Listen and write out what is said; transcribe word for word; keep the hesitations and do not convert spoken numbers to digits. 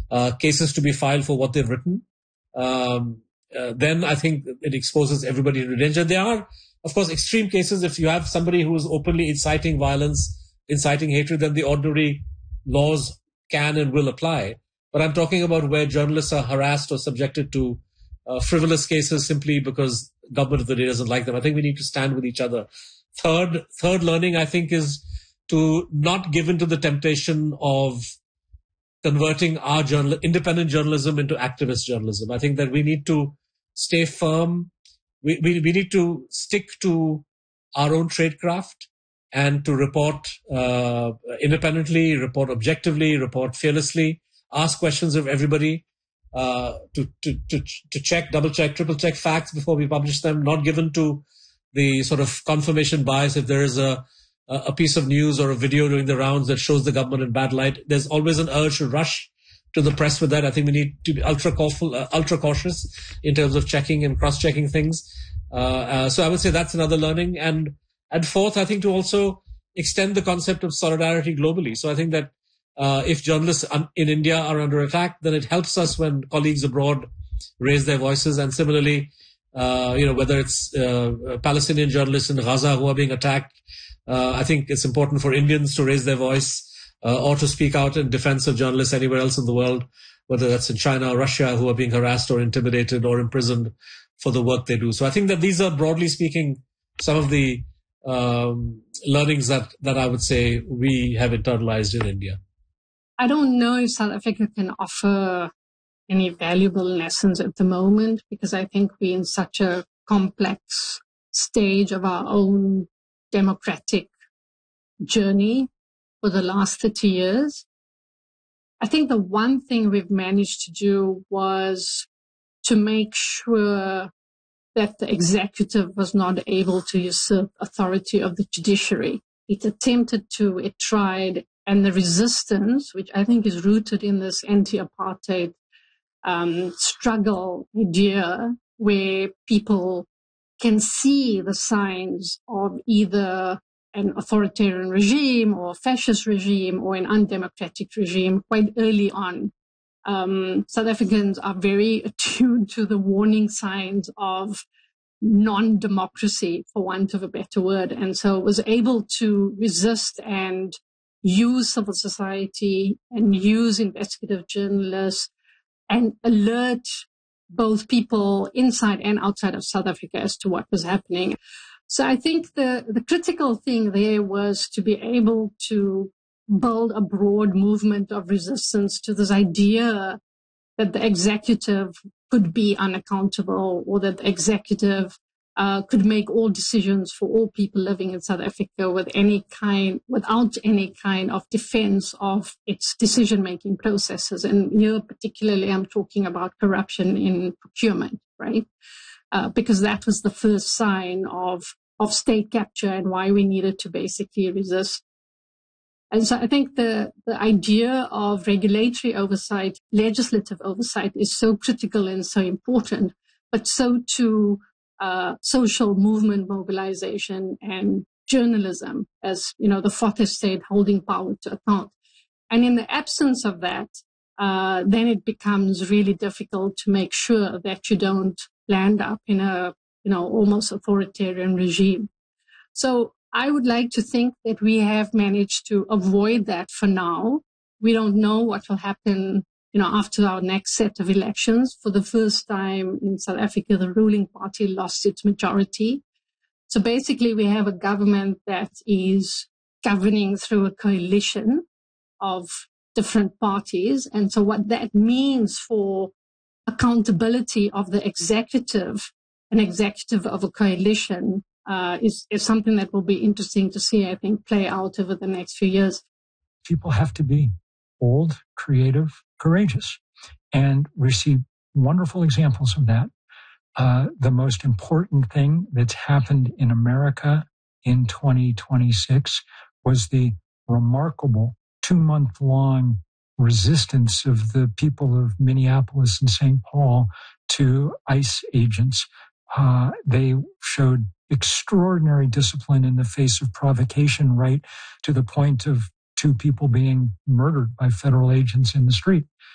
uh, cases to be filed for what they've written, um, uh, then I think it exposes everybody to danger. There are, of course, extreme cases. If you have somebody who is openly inciting violence, inciting hatred, then the ordinary laws can and will apply. But I'm talking about where journalists are harassed or subjected to uh, frivolous cases simply because government of the day doesn't like them. I think we need to stand with each other. Third, third learning, I think, is to not give in to the temptation of converting our journal, independent journalism into activist journalism. I think that we need to stay firm. We, we, we need to stick to our own tradecraft and to report uh, independently, report objectively, report fearlessly, ask questions of everybody, uh, to, to, to, to check, double check, triple check facts before we publish them, not given to the sort of confirmation bias. If there is a, a piece of news or a video doing the rounds that shows the government in bad light, there's always an urge to rush to the press with that. I think we need to be ultra cautious, uh, ultra cautious in terms of checking and cross-checking things. Uh, uh, so I would say that's another learning. And and fourth, I think to also extend the concept of solidarity globally. So I think that uh, if journalists in India are under attack, then it helps us when colleagues abroad raise their voices. And similarly, uh, you know, whether it's uh, Palestinian journalists in Gaza who are being attacked, uh, I think it's important for Indians to raise their voice uh, or to speak out in defense of journalists anywhere else in the world, whether that's in China or Russia, who are being harassed or intimidated or imprisoned for the work they do. So I think that these are, broadly speaking, some of the um, learnings that, that I would say we have internalized in India. I don't know if South Africa can offer any valuable lessons at the moment, because I think we're in such a complex stage of our own democratic journey for the last thirty years. I think the one thing we've managed to do was to make sure that the executive was not able to usurp authority of the judiciary. It attempted to, it tried, and the resistance, which I think is rooted in this anti-apartheid um, struggle idea, where people can see the signs of either an authoritarian regime or a fascist regime or an undemocratic regime quite early on. Um, South Africans are very attuned to the warning signs of non-democracy, for want of a better word, and so was able to resist and use civil society and use investigative journalists and alert both people inside and outside of South Africa as to what was happening. So I think the, the critical thing there was to be able to build a broad movement of resistance to this idea that the executive could be unaccountable, or that the executive uh, could make all decisions for all people living in South Africa with any kind, without any kind of defense of its decision-making processes. And here particularly I'm talking about corruption in procurement, right? Uh, because that was the first sign of, of state capture and why we needed to basically resist. And so I think the, the idea of regulatory oversight, legislative oversight is so critical and so important, but so too uh, social movement mobilization and journalism as, you know, the fourth estate holding power to account. And in the absence of that, uh, then it becomes really difficult to make sure that you don't land up in a, you know, almost authoritarian regime. So I would like to think that we have managed to avoid that for now. We don't know what will happen, you know, after our next set of elections. For the first time in South Africa, the ruling party lost its majority. So basically, we have a government that is governing through a coalition of different parties. And so what that means for accountability of the executive, an executive of a coalition, Uh, is, is something that will be interesting to see, I think, play out over the next few years. People have to be bold, creative, courageous. And we see wonderful examples of that. Uh, the most important thing that's happened in America in twenty twenty-six was the remarkable two-month-long resistance of the people of Minneapolis and Saint Paul to ICE agents. Uh, they showed extraordinary discipline in the face of provocation, right to the point of two people being murdered by federal agents in the street.